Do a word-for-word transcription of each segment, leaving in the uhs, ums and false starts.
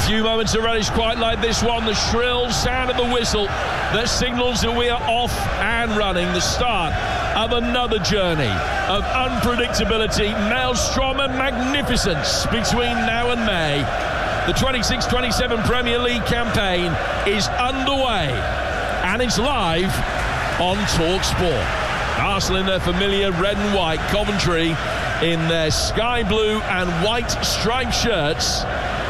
few moments of relish quite like this one, the shrill sound of the whistle that signals that we are off and running, the start of another journey of unpredictability, maelstrom and magnificence between now and May. The twenty-six twenty-seven Premier League campaign is underway and it's live on TalkSport. Arsenal in their familiar red and white, Coventry in their sky blue and white striped shirts,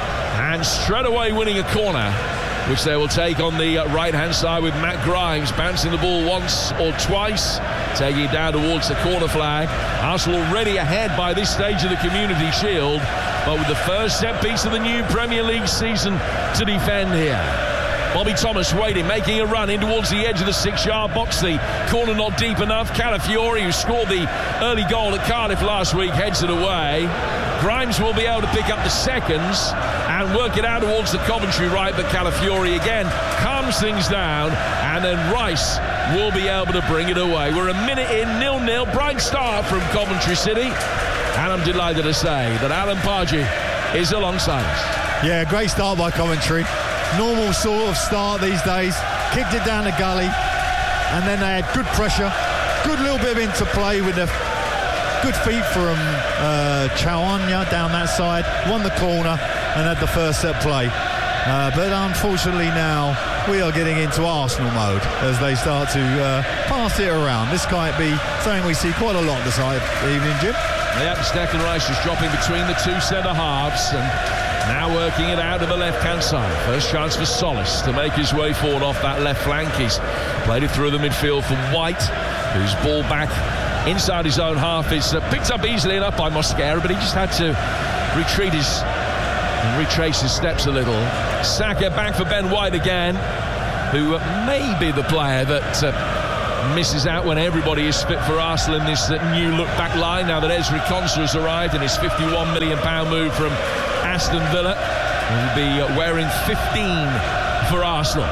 and straight away winning a corner, which they will take on the right-hand side with Matt Grimes bouncing the ball once or twice, taking it down towards the corner flag. Arsenal already ahead by this stage of the Community Shield, but with the first set piece of the new Premier League season to defend here. Bobby Thomas waiting, making a run in towards the edge of the six-yard box. The corner not deep enough. Calafiori, who scored the early goal at Cardiff last week, heads it away. Grimes will be able to pick up the seconds and work it out towards the Coventry right, but Calafiori again calms things down, and then Rice will be able to bring it away. We're a minute in, nil-nil. Bright start from Coventry City, and I'm delighted to say that Alan Pardew is alongside us. Yeah, great start by Coventry. Normal sort of start these days. Kicked it down the gully, and then they had good pressure, good little bit of interplay with the good feet from uh, Chawanya down that side, won the corner and had the first set play. Uh, but unfortunately now we are getting into Arsenal mode as they start to uh, pass it around. This might be something we see quite a lot this evening, Jim. Yep, Declan Rice is dropping between the two centre halves and now working it out to the left-hand side. First chance for Solis to make his way forward off that left flank. He's played it through the midfield for White, whose ball back inside his own half is uh, picked up easily enough by Mosquera, but he just had to retreat his and retrace his steps a little. Saka back for Ben White again, who uh, may be the player that uh, misses out when everybody is fit for Arsenal in this uh, new look back line, now that Ezri Konsa has arrived in his fifty-one million pound move from Aston Villa. He'll be uh, wearing fifteen for Arsenal,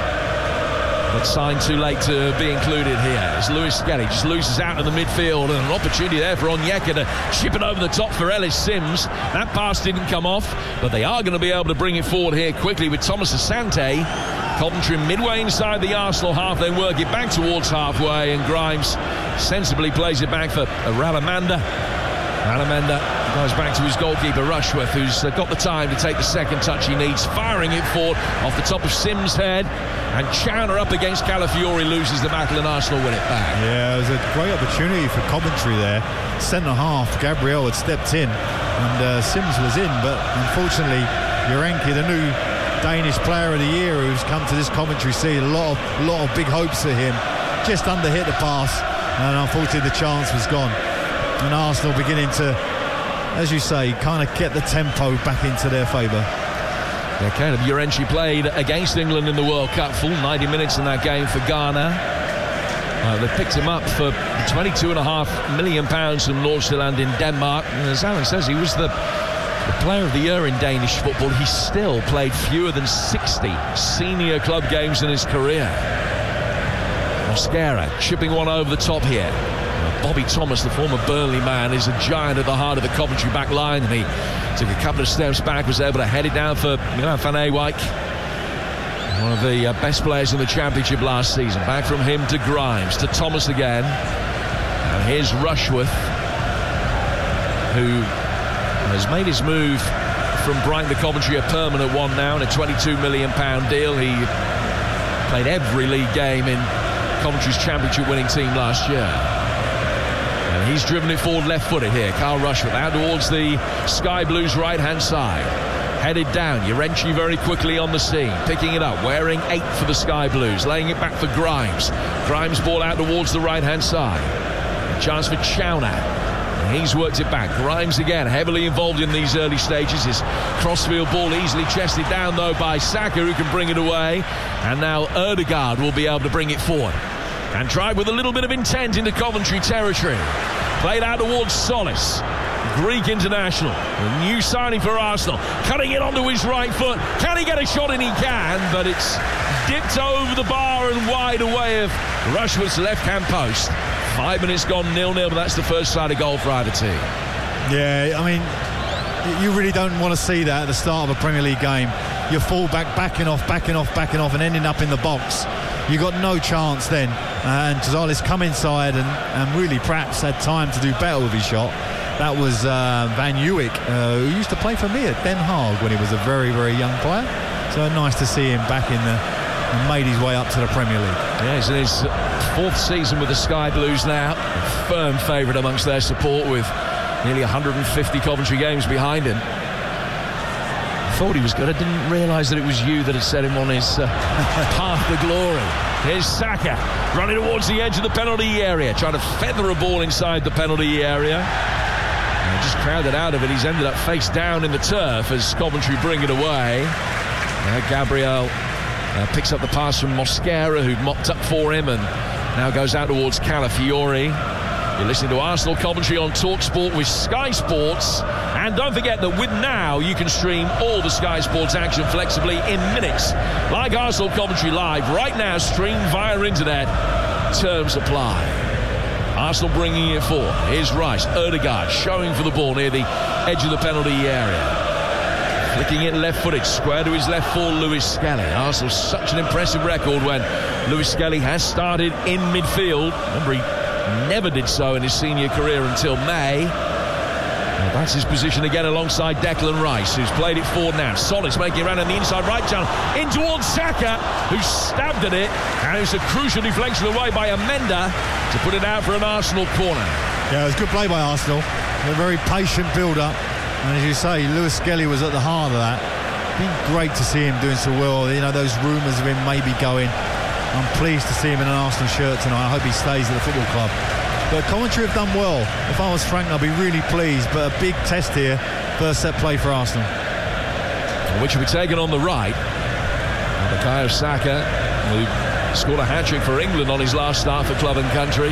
but signed too late to be included here. As Lewis Skelly just loses out in the midfield, and an opportunity there for Onyeka to chip it over the top for Ellis Sims. That pass didn't come off, but they are going to be able to bring it forward here quickly with Thomas Asante. Coventry midway inside the Arsenal half, then work it back towards halfway, and Grimes sensibly plays it back for Ralamanda. Ralamanda goes back to his goalkeeper Rushworth, who's uh, got the time to take the second touch he needs, firing it forward off the top of Sims' head, and Chowner up against Calafiori loses the battle, and Arsenal win it back. Yeah, it was a great opportunity for Coventry there. Centre half, Gabriel had stepped in and uh, Sims was in, but unfortunately Jurenki, the new Danish player of the year who's come to this Coventry scene, a lot of, lot of big hopes for him, just under hit the pass, and unfortunately the chance was gone. And Arsenal beginning to, as you say, kind of get the tempo back into their favour. Yeah, Caleb Jurenci played against England in the World Cup, full ninety minutes in that game for Ghana. Uh, they picked him up for twenty-two point five million pounds from Nordsjælland in Denmark. And as Alan says, he was the, the player of the year in Danish football. He still played fewer than sixty senior club games in his career. Mosquera chipping one over the top here. Bobby Thomas, the former Burnley man, is a giant at the heart of the Coventry back line, and he took a couple of steps back, was able to head it down for Milan van Ewijk, one of the uh, best players in the Championship last season. Back from him to Grimes, to Thomas again, and here's Rushworth, who has made his move from Brighton to Coventry a permanent one now, and a twenty-two million pound deal. He played every league game in Coventry's Championship winning team last year. And he's driven it forward left-footed here. Carl Rushworth out towards the Sky Blues right-hand side. Headed down. Jurenci very quickly on the scene. Picking it up. Wearing eight for the Sky Blues. Laying it back for Grimes. Grimes ball out towards the right-hand side. A chance for Chowner. And he's worked it back. Grimes again heavily involved in these early stages. His crossfield ball easily chested down though by Saka, who can bring it away. And now Ødegaard will be able to bring it forward and drive with a little bit of intent into Coventry territory. Played out towards Solis, Greek international, a new signing for Arsenal, cutting it onto his right foot. Can he get a shot in? He can, but it's dipped over the bar and wide away of Rushworth's left-hand post. Five minutes gone, nil-nil, but that's the first side of goal for either team. Yeah, I mean, you really don't want to see that at the start of a Premier League game. your fullback backing off, backing off, backing off and ending up in the box. You got no chance then. And Gonzalez come inside and, and really perhaps had time to do better with his shot. That was uh, Van Uwijk, uh, who used to play for me at Den Haag when he was a very, very young player. So nice to see him back in the and made his way up to the Premier League. Yeah, he's in his fourth season with the Sky Blues now. A firm favourite amongst their support with nearly one hundred fifty Coventry games behind him. Thought he was good. I didn't realise that it was you that had set him on his uh, path to glory. Here's Saka running towards the edge of the penalty area, trying to feather a ball inside the penalty area. And just crowded out of it. He's ended up face down in the turf as Coventry bring it away. Uh, Gabriel uh, picks up the pass from Mosquera, who mopped up for him, and now goes out towards Calafiori. You're listening to Arsenal Coventry on TalkSport with Sky Sports. And don't forget that with Now, you can stream all the Sky Sports action flexibly in minutes. Like Arsenal Coventry Live, right now, stream via internet. Terms apply. Arsenal bringing it forward. Here's Rice. Ødegaard showing for the ball near the edge of the penalty area. Flicking it left-footed. Square to his left for Lewis Skelly. Arsenal such an impressive record when Lewis Skelly has started in midfield. Remember, he never did so in his senior career until May. Well, that's his position again alongside Declan Rice, who's played it forward now. Solis making it around on the inside right channel in towards Saka, who stabbed at it, and it's a crucial deflection away by Amenda to put it out for an Arsenal corner. Yeah, it was good play by Arsenal. A very patient build-up, and as you say, Lewis Skelly was at the heart of that. Been great to see him doing so well. You know, those rumours of him maybe going. I'm pleased to see him in an Arsenal shirt tonight. I hope he stays at the football club. But Coventry have done well. If I was Frank, I'd be really pleased. But a big test here, first set play for Arsenal. Which will be taken on the right. Bukayo Saka, who scored a hat-trick for England on his last start for club and country.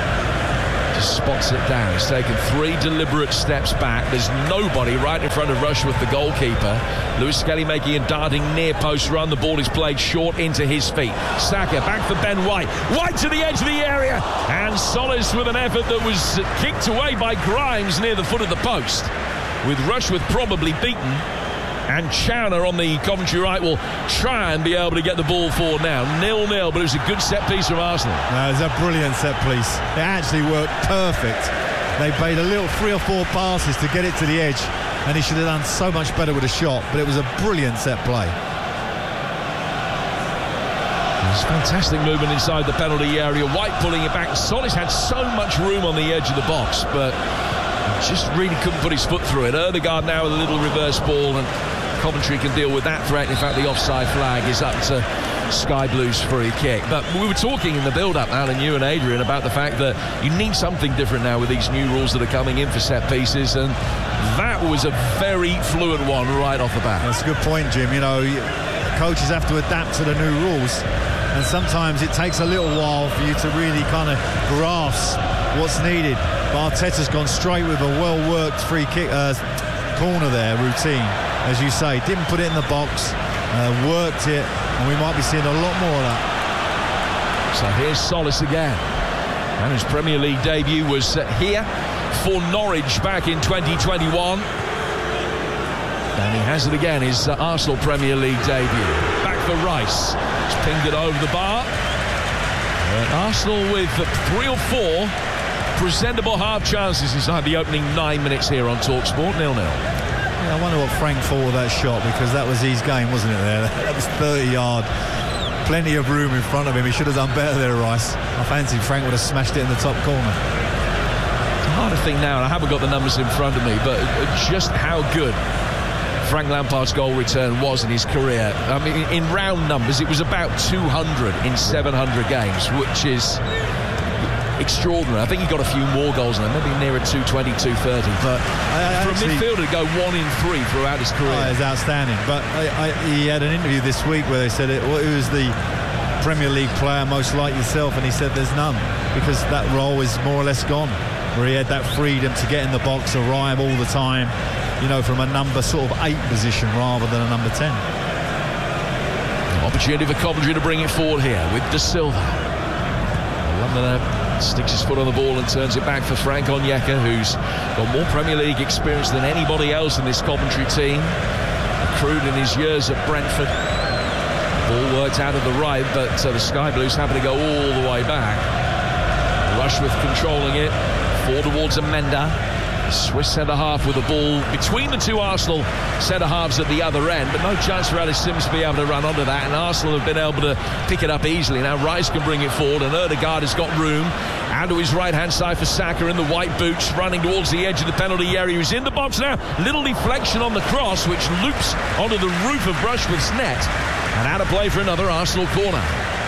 Just spots it down. He's taken three deliberate steps back. There's nobody right in front of Rushworth, the goalkeeper. Lewis Skelly making a darting near post run. The ball is played short into his feet. Saka back for Ben White. White to the edge of the area. And Solis with an effort that was kicked away by Grimes near the foot of the post. With Rushworth probably beaten. And Chowner on the Coventry right will try and be able to get the ball forward now. nil nil, but it was a good set piece from Arsenal. No, it was a brilliant set piece. It actually worked perfect. They played a little three or four passes to get it to the edge, and he should have done so much better with a shot, but it was a brilliant set play. There's fantastic movement inside the penalty area. White pulling it back. Solis had so much room on the edge of the box, but just really couldn't put his foot through it. Ødegaard now with a little reverse ball, and Coventry can deal with that threat. In fact, the offside flag is up to Sky Blues free kick. But we were talking in the build-up, Alan, you and Adrian, about the fact that you need something different now with these new rules that are coming in for set pieces, and that was a very fluent one right off the bat. That's a good point, Jim. You know, coaches have to adapt to the new rules, and sometimes it takes a little while for you to really kind of grasp what's needed. But Arteta's gone straight with a well-worked free kick uh, corner there, routine. As you say, didn't put it in the box, uh, worked it, and we might be seeing a lot more of that. So here's Solis again, and his Premier League debut was uh, here for Norwich back in twenty twenty-one, and he has it again, his uh, Arsenal Premier League debut. Back for Rice, he's pinged it over the bar, and Arsenal with uh, three or four presentable half chances inside the opening nine minutes here on TalkSport. nil nil. Yeah, I wonder what Frank thought of that shot, because that was his game, wasn't it there? That was thirty yard. Plenty of room in front of him. He should have done better there, Rice. I fancy Frank would have smashed it in the top corner. It's a harder thing now, and I haven't got the numbers in front of me, but just how good Frank Lampard's goal return was in his career. I mean, in round numbers, it was about two hundred in seven hundred games, which is extraordinary. I think he got a few more goals than that, maybe nearer two twenty, two thirty. But I, I for actually, a midfielder to go one in three throughout his career, oh, it's outstanding. But I, I, he had an interview this week where they said, it, well, who was the Premier League player most like yourself? And he said there's none, because that role is more or less gone, where he had that freedom to get in the box, arrive all the time, you know, from a number sort of eight position rather than a number ten. Opportunity for Coventry to bring it forward here with De Silva. Londoner sticks his foot on the ball and turns it back for Frank Onyeka, who's got more Premier League experience than anybody else in this Coventry team. A accrued in his years at Brentford. Ball worked out of the right, but uh, the Sky Blues happen to go all the way back. Rushworth controlling it, forward towards Amenda. Swiss centre-half with the ball between the two Arsenal centre-halves at the other end, but no chance for Ellis Sims to be able to run onto that, and Arsenal have been able to pick it up easily. Now Rice can bring it forward, and Ødegaard has got room. Out to his right-hand side for Saka in the white boots, running towards the edge of the penalty area. He's in the box now. Little deflection on the cross, which loops onto the roof of Rushworth's net, and out of play for another Arsenal corner.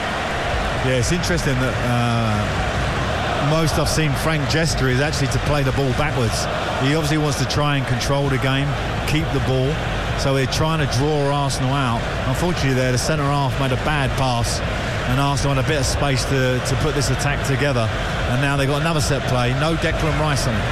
Yeah, it's interesting that uh... most I've seen Frank Jester is actually to play the ball backwards. He obviously wants to try and control the game, keep the ball. So they're trying to draw Arsenal out. Unfortunately there, the centre-half made a bad pass, and Arsenal had a bit of space to, to put this attack together. And now they've got another set play. No Declan Rice on it.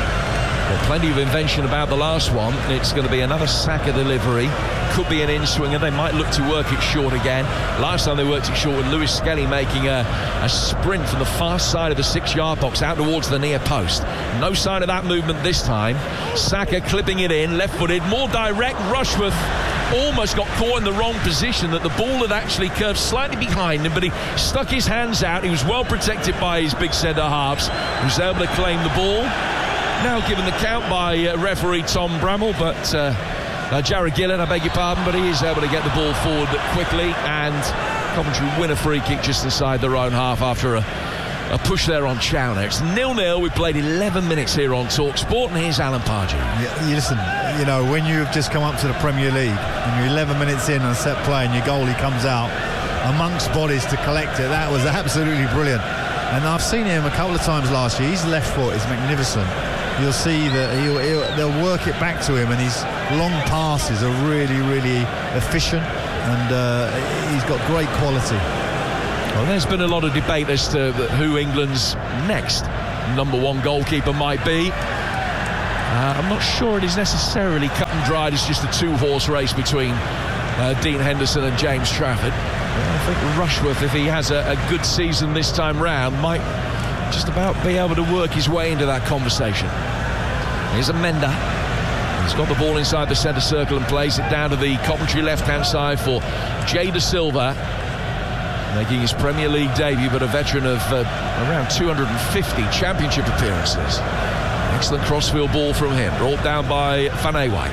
Well, plenty of invention about the last one. It's going to be another Saka delivery. Could be an in-swinger. They might look to work it short again. Last time they worked it short with Lewis Skelly making a, a sprint from the far side of the six-yard box out towards the near post. No sign of that movement this time. Saka clipping it in, left-footed, more direct. Rushworth almost got caught in the wrong position, that the ball had actually curved slightly behind him, but he stuck his hands out. He was well protected by his big centre-halves. He was able to claim the ball. Now given the count by uh, referee Tom Bramall, but uh, uh, Jared Gillen, I beg your pardon, but he is able to get the ball forward quickly, and Coventry win a free kick just inside their own half after a, a push there on Chowner. It's nil nil. We played eleven minutes here on TalkSport, and here's Alan Pardew. Yeah, you listen, you know, when you've just come up to the Premier League and you're eleven minutes in on a set play and your goalie comes out amongst bodies to collect it, that was absolutely brilliant. And I've seen him a couple of times last year. His left foot is magnificent. You'll see that he'll, he'll, they'll work it back to him, and his long passes are really, really efficient, and uh, he's got great quality. Well, there's been a lot of debate as to who England's next number one goalkeeper might be. Uh, I'm not sure it is necessarily cut and dried. It's just a two-horse race between uh, Dean Henderson and James Trafford. I think Rushworth, if he has a, a good season this time round, might just about be able to work his way into that conversation. Here's Amenda. He's got the ball inside the centre circle and plays it down to the Coventry left-hand side for Jay Da Silva, making his Premier League debut, but a veteran of uh, around two hundred fifty championship appearances. Excellent crossfield ball from him, brought down by Van Ewijk.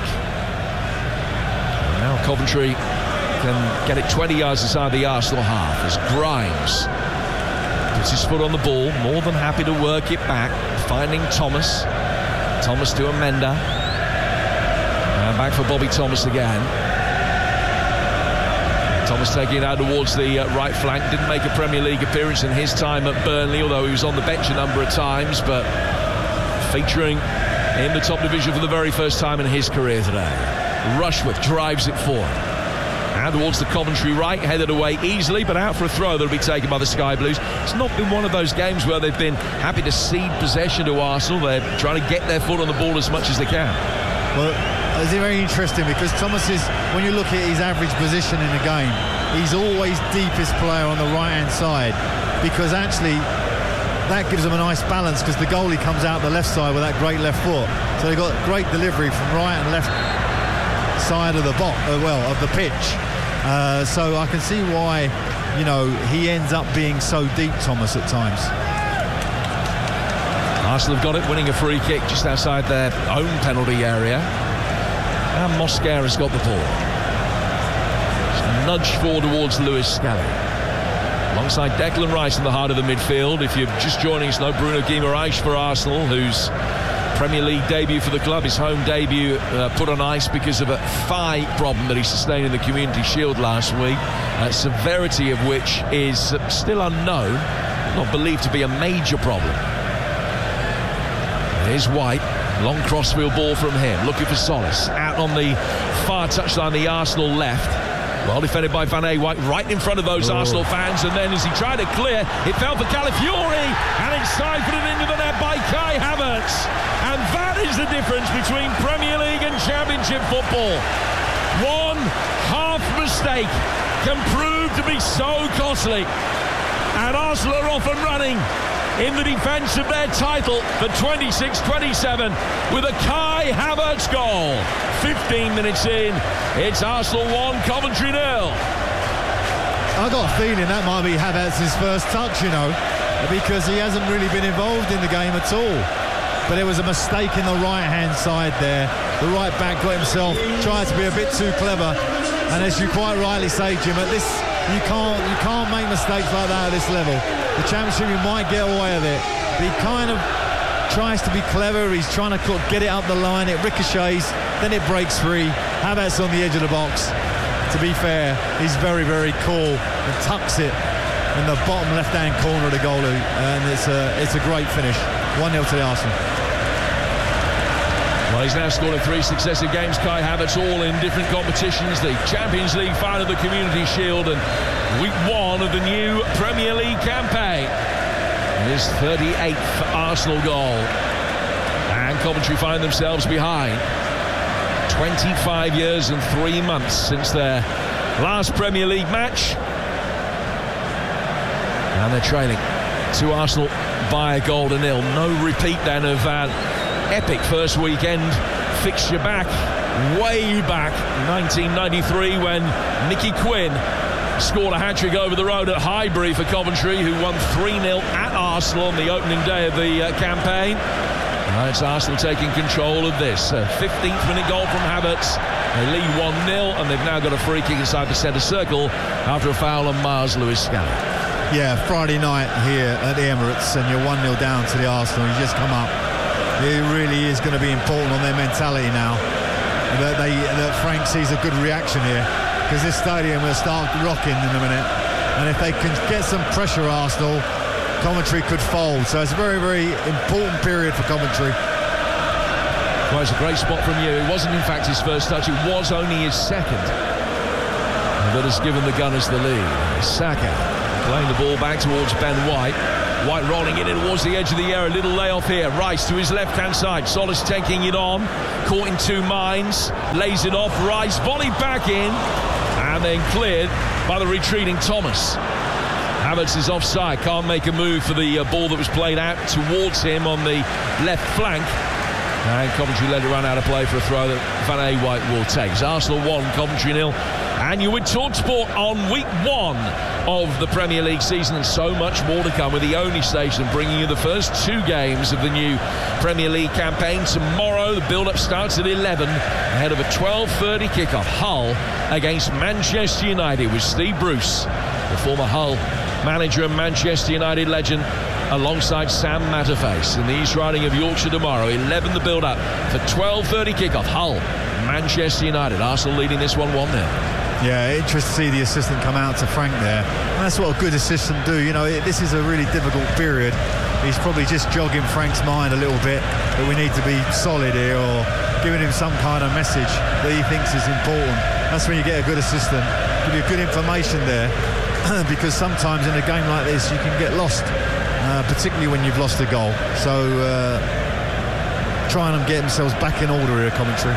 Now Coventry can get it twenty yards inside the Arsenal half as Grimes puts his foot on the ball, more than happy to work it back, finding Thomas. Thomas to Amenda. And back for Bobby Thomas again. Thomas taking it out towards the uh, right flank. Didn't make a Premier League appearance in his time at Burnley, although he was on the bench a number of times, but featuring in the top division for the very first time in his career today. Rushworth drives it forward. And towards the Coventry right, headed away easily, but out for a throw that'll be taken by the Sky Blues. It's not been one of those games where they've been happy to cede possession to Arsenal. They're trying to get their foot on the ball as much as they can. Well, it's very interesting because Thomas is, when you look at his average position in the game, he's always deepest player on the right-hand side, because actually that gives them a nice balance, because the goalie comes out the left side with that great left foot. So they've got great delivery from right and left side of the box, uh, well, of the pitch. Uh, so I can see why, you know, he ends up being so deep, Thomas, at times. Arsenal have got it, winning a free kick just outside their own penalty area. And Mosquera's got the ball. Just nudged forward towards Lewis Skelly. Alongside Declan Rice in the heart of the midfield. If you're just joining us now, Bruno Guimaraes for Arsenal, who's Premier League debut for the club, his home debut uh, put on ice because of a thigh problem that he sustained in the Community Shield last week, uh, severity of which is uh, still unknown, not believed to be a major problem. Here's White, long crossfield ball from him, looking for solace, out on the far touchline, the Arsenal left. Well defended by Van Ewijk, right in front of those oh. Arsenal fans, and then as he tried to clear, it fell for Calafiori, and it's siphoned into the net by Kai Havertz. And that is the difference between Premier League and Championship football. One half mistake can prove to be so costly. And Arsenal are off and running in the defence of their title for twenty-six twenty-seven with a Kai Havertz goal. fifteen minutes in, it's Arsenal one, Coventry nil. I got a feeling that might be Havertz's first touch, you know, because he hasn't really been involved in the game at all. But there was a mistake in the right-hand side there. The right back got himself, tried to be a bit too clever. And as you quite rightly say, Jim, at this, you can't, you can't make mistakes like that at this level. The Championship, you might get away with it. But he kind of tries to be clever. He's trying to get it up the line. It ricochets, then it breaks free. Havertz on the edge of the box. To be fair, he's very, very cool and tucks it in the bottom left-hand corner of the goal, and it's a, it's a great finish. one nil to the Arsenal. Well, he's now scored in three successive games, Kai Havertz, all in different competitions. The Champions League final, the Community Shield, and week one of the new Premier League campaign. His thirty-eighth Arsenal goal. And Coventry find themselves behind. twenty-five years and three months since their last Premier League match. And they're trailing to Arsenal by a goal to nil. No repeat then of that epic first weekend fixture back, way back, nineteen ninety-three, when Nicky Quinn scored a hat-trick over the road at Highbury for Coventry, who won three nil at Arsenal on the opening day of the uh, campaign. Now it's Arsenal taking control of this. A fifteenth minute goal from Havertz. They lead one nil, and they've now got a free kick inside the centre circle after a foul on Mars Lewis Skelly. Yeah, Friday night here at the Emirates, and you're one nil down to the Arsenal. You just come up. It really is going to be important on their mentality now that they that Frank sees a good reaction here, because this stadium will start rocking in a minute, and if they can get some pressure, Arsenal, Coventry could fold. So it's a very, very important period for Coventry. Well, it's a great spot from you. It wasn't, in fact, his first touch. It was only his second. That has given the Gunners the lead. Saka playing the ball back towards Ben White. White rolling it in towards the edge of the area. A little layoff here. Rice to his left-hand side. Solis taking it on. Caught in two minds. Lays it off. Rice volleyed back in. And then cleared by the retreating Thomas. Havertz is offside, can't make a move for the uh, ball that was played out towards him on the left flank. And Coventry let it run out of play for a throw that Van Ewijk will take. It's Arsenal one, Coventry nil. And you're with TalkSport on week one of the Premier League season, and so much more to come with the only station bringing you the first two games of the new Premier League campaign. Tomorrow, the build-up starts at eleven, ahead of a twelve thirty kickoff. Hull against Manchester United with Steve Bruce, the former Hull manager and Manchester United legend, alongside Sam Matterface in the East Riding of Yorkshire tomorrow. eleven the build-up for twelve thirty kickoff. Hull, Manchester United. Arsenal leading this one one nil. Yeah, interesting to see the assistant come out to Frank there. And that's what a good assistant do. You know, it, this is a really difficult period. He's probably just jogging Frank's mind a little bit that we need to be solid here, or giving him some kind of message that he thinks is important. That's when you get a good assistant. Give you good information there. Because sometimes in a game like this you can get lost, uh, particularly when you've lost a goal. So uh, trying to get themselves back in order here, Coventry.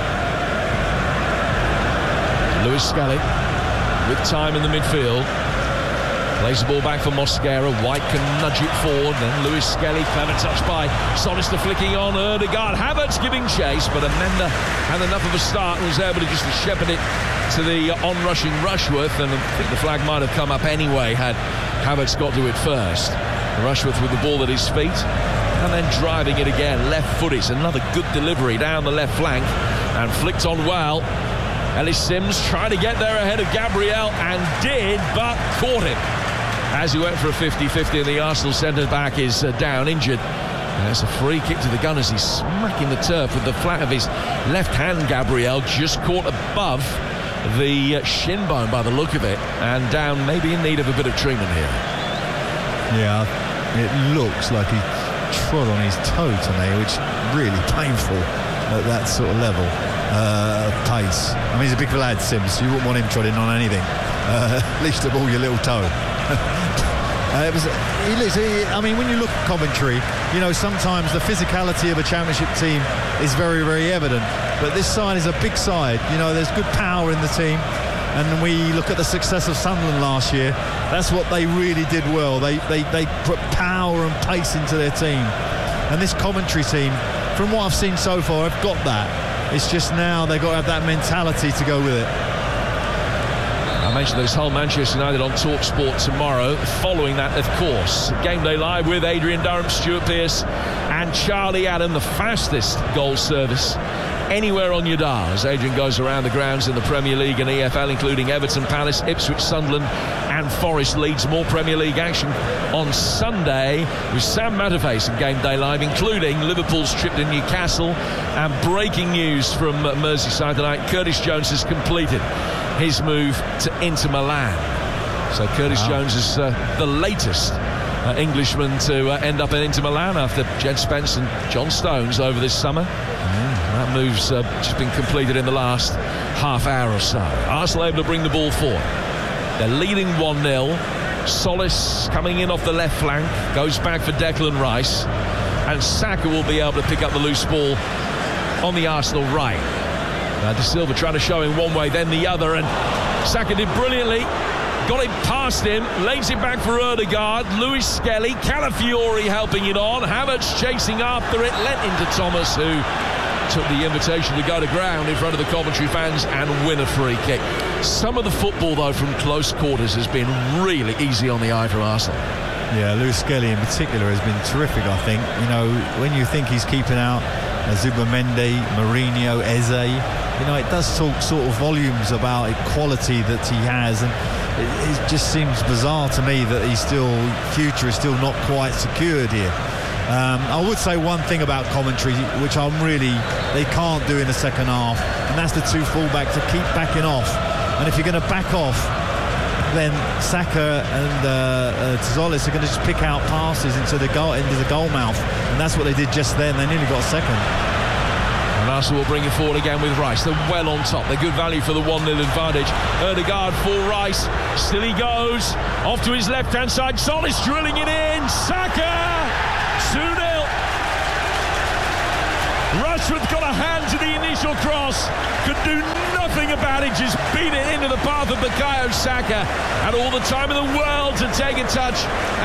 Lewis Skelly with time in the midfield. Plays the ball back for Mosquera. White can nudge it forward. Then Lewis Skelly, clever touch by Solis, flicking on Ødegaard. Havertz giving chase, but Amenda had enough of a start and was able to just shepherd it to the on-rushing Rushworth, and I think the flag might have come up anyway had Havertz got to it first. Rushworth with the ball at his feet, and then driving it again, left-footed. Another good delivery down the left flank, and flicked on well. Ellis Sims tried to get there ahead of Gabriel, and did, but caught him as he went for a fifty-fifty, and the Arsenal centre-back is uh, down, injured. And it's a free kick to the Gunners. He's smacking the turf with the flat of his left hand, Gabriel, just caught above the uh, shin bone by the look of it, and down, maybe in need of a bit of treatment here. Yeah, it looks like he trod on his toe today, which is really painful at that sort of level uh, of pace. I mean, he's a big lad, Sims. You wouldn't want him treading on anything, uh, least of all your little toe. Uh, it was, he looks, he, I mean, when you look at Coventry, you know, sometimes the physicality of a Championship team is very, very evident. But this side is a big side. You know, there's good power in the team. And we look at the success of Sunderland last year. That's what they really did well. They they they put power and pace into their team. And this Coventry team, from what I've seen so far, have got that. It's just now they've got to have that mentality to go with it. I mentioned there's Hull Manchester United on TalkSport tomorrow. Following that, of course, Game Day Live with Adrian Durham, Stuart Pearce and Charlie Adam, the fastest goal service anywhere on your dial as Adrian goes around the grounds in the Premier League and E F L, including Everton, Palace, Ipswich, Sunderland and Forest Leeds. More Premier League action on Sunday with Sam Matterface and Game Day Live, including Liverpool's trip to Newcastle. And breaking news from Merseyside tonight, Curtis Jones has completed his move to Inter Milan. So Curtis wow. Jones is uh, the latest uh, Englishman to uh, end up in Inter Milan after Jed Spence and John Stones over this summer. Mm. That move's uh, just been completed in the last half hour or so. Arsenal able to bring the ball forward. They're leading one nil. Solis coming in off the left flank, goes back for Declan Rice, and Saka will be able to pick up the loose ball on the Arsenal right. Uh, De Silva trying to show him one way, then the other, and Saka did brilliantly. Got it past him, lays it back for Ødegaard. Luis Skelly, Calafiori helping it on. Havertz chasing after it, lent into Thomas, who took the invitation to go to ground in front of the Coventry fans and win a free kick. Some of the football, though, from close quarters has been really easy on the eye for Arsenal. Yeah, Luis Skelly in particular has been terrific, I think. You know, when you think he's keeping out uh, Zubamendi, Mourinho, Eze, you know, it does talk sort of volumes about the quality that he has, and it, it just seems bizarre to me that he's still, future is still not quite secured here. Um, I would say one thing about Coventry, which I'm really, they can't do in the second half, and that's the two fullbacks to keep backing off. And if you're going to back off, then Saka and uh, uh, Tzolis are going to just pick out passes into the goal, into the goal mouth, and that's what they did just then. They nearly got a second. And Arsenal will bring it forward again with Rice. They're well on top. They're good value for the one nil advantage. Ødegaard for Rice. Still he goes. Off to his left-hand side. Solis drilling it in. Saka! two nil. Rashford got a hand to the initial cross. Could do nothing about it. Just beat it into the path of Bukayo Saka. Had all the time in the world to take a touch.